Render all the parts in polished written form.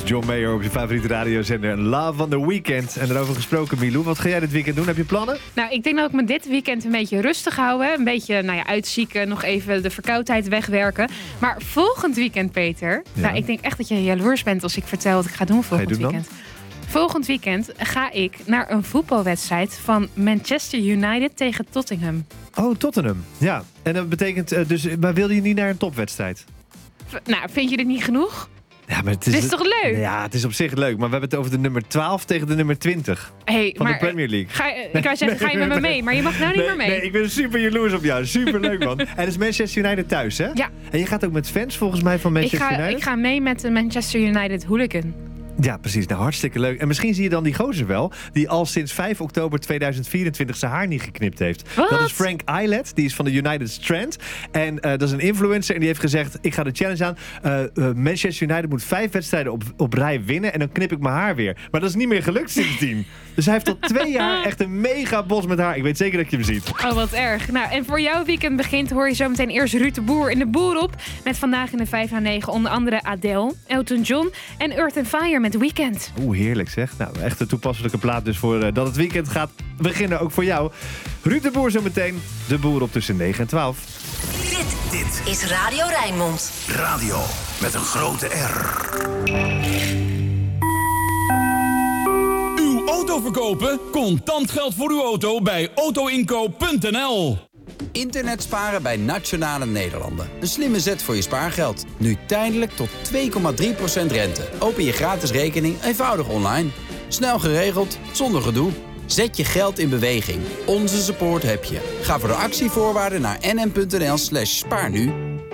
John Mayer op je favoriete radiozender Love on the Weekend. En erover gesproken, Milou, wat ga jij dit weekend doen? Heb je plannen? Nou, ik denk dat ik me dit weekend een beetje rustig hou. Een beetje uitzieken, nog even de verkoudheid wegwerken. Maar volgend weekend, Peter... Ja. Nou, ik denk echt dat je jaloers bent als ik vertel wat ik ga doen volgend doen dan? weekend. Volgend weekend ga ik naar een voetbalwedstrijd van Manchester United tegen Tottenham. Oh, Tottenham. Ja. En dat betekent maar wilde je niet naar een topwedstrijd? Nou, vind je dit niet genoeg? Ja, maar het Dit is toch leuk? Ja, het is op zich leuk. Maar we hebben het over de nummer 12 tegen de nummer 20 van de Premier League. Ik wou zeggen, ga je met me mee? Maar je mag nou niet meer mee. Nee, ik ben super jaloers op jou. Super leuk, man. En het is Manchester United thuis, hè? Ja. En je gaat ook met fans, volgens mij, van Manchester United? Ik ga mee met de Manchester United hooligan. Ja, precies. Nou, hartstikke leuk. En misschien zie je dan die gozer wel, die al sinds 5 oktober 2024 zijn haar niet geknipt heeft. Wat? Dat is Frank Aylett, die is van de United Strand. En dat is een influencer en die heeft gezegd, ik ga de challenge aan. Manchester United moet 5 wedstrijden op rij winnen en dan knip ik mijn haar weer. Maar dat is niet meer gelukt sindsdien. Dus hij heeft al 2 jaar echt een mega bos met haar. Ik weet zeker dat je hem ziet. Oh, wat erg. Nou, en voor jouw weekend begint hoor je zo meteen eerst Ruud de Boer in de Boer op. Met vandaag in de 5 à 9 onder andere Adele, Elton John en Earth & Fire met Weekend. Oeh, heerlijk zeg. Nou, echt een toepasselijke plaat dus voor dat het weekend gaat beginnen, ook voor jou. Ruud de Boer zo meteen. De Boer op tussen 9 en 12. Dit is Radio Rijnmond. Radio met een grote R. Uw auto verkopen? Contant geld voor uw auto bij autoinkoop.nl. Internet sparen bij Nationale Nederlanden. Een slimme zet voor je spaargeld. Nu tijdelijk tot 2,3% rente. Open je gratis rekening eenvoudig online. Snel geregeld, zonder gedoe. Zet je geld in beweging. Onze support heb je. Ga voor de actievoorwaarden naar nm.nl/spaarnu.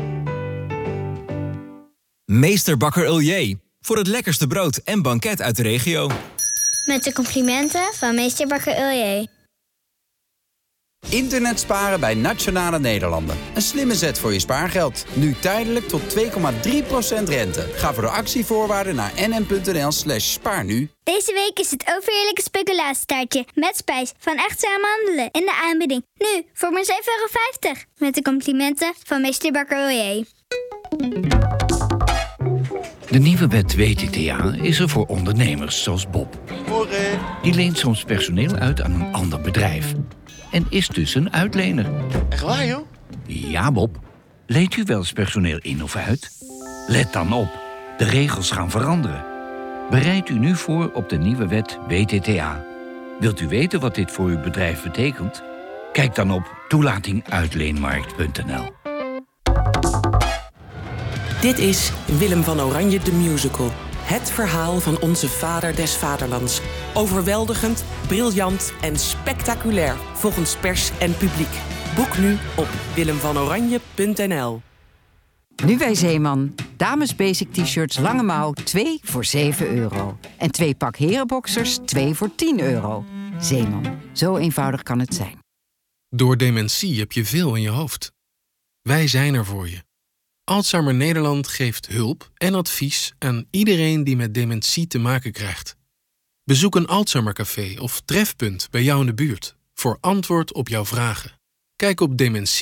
Meester Bakker Uljee. Voor het lekkerste brood en banket uit de regio. Met de complimenten van Meester Bakker Uljee. Internet sparen bij Nationale Nederlanden. Een slimme zet voor je spaargeld. Nu tijdelijk tot 2,3% rente. Ga voor de actievoorwaarden naar nm.nl/spaarnu. Deze week is het overheerlijke speculatiestaartje met spijs van Echte Amandelen in de aanbieding. Nu voor maar €7,50. Met de complimenten van Meester Bakker Uljee. De nieuwe wet WTTA is er voor ondernemers zoals Bob. Die leent soms personeel uit aan een ander bedrijf. En is dus een uitlener. Echt waar, joh? Ja, Bob. Leent u wel eens personeel in of uit? Let dan op. De regels gaan veranderen. Bereid u nu voor op de nieuwe wet WTTA. Wilt u weten wat dit voor uw bedrijf betekent? Kijk dan op toelatinguitleenmarkt.nl. Dit is Willem van Oranje de Musical. Het verhaal van onze vader des vaderlands. Overweldigend, briljant en spectaculair volgens pers en publiek. Boek nu op willemvanoranje.nl. Nu bij Zeeman. Dames basic t-shirts lange mouw 2 voor €7. En 2 pak herenboxers 2 voor €10. Zeeman. Zo eenvoudig kan het zijn. Door dementie heb je veel in je hoofd. Wij zijn er voor je. Alzheimer Nederland geeft hulp en advies aan iedereen die met dementie te maken krijgt. Bezoek een Alzheimercafé of trefpunt bij jou in de buurt voor antwoord op jouw vragen. Kijk op dementie